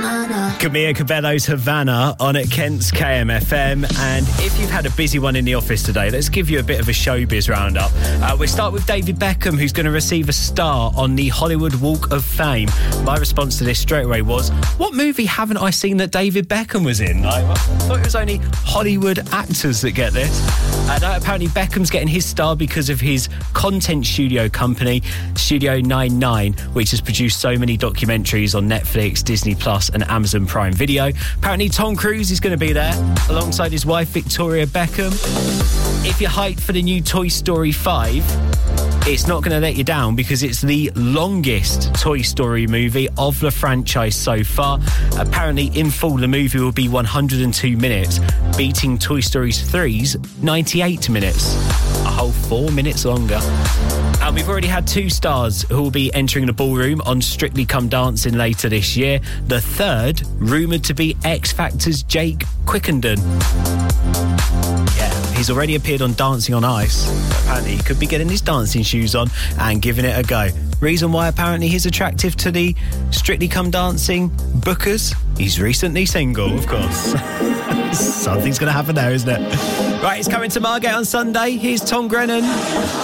Camilla Cabello's Havana on at Kent's KMFM. And if you've had a busy one in the office today, let's give you a bit of a showbiz roundup. We'll start with David Beckham, who's going to receive a star on the Hollywood Walk of Fame. My response to this straight away was, what movie haven't I seen that David Beckham was in? I thought it was only Hollywood actors that get this. No, apparently Beckham's getting his star because of his content studio company, Studio 99, which has produced so many documentaries on Netflix, Disney Plus and Amazon Prime Video. Apparently Tom Cruise is going to be there alongside his wife Victoria Beckham. If you're hyped for the new Toy Story 5, it's not going to let you down because it's the longest Toy Story movie of the franchise so far. Apparently, in full, the movie will be 102 minutes, beating Toy Story 3's 98 minutes. A whole 4 minutes longer. And we've already had 2 stars who will be entering the ballroom on Strictly Come Dancing later this year. The third, rumoured to be X Factor's Jake Quickenden. Yeah, he's already appeared on Dancing on Ice. Apparently he could be getting his dancing shoes on and giving it a go. Reason why apparently he's attractive to the Strictly Come Dancing bookers? He's recently single, of course. Something's going to happen there, isn't it? Right, it's coming to Margate on Sunday. Here's Tom Grennan.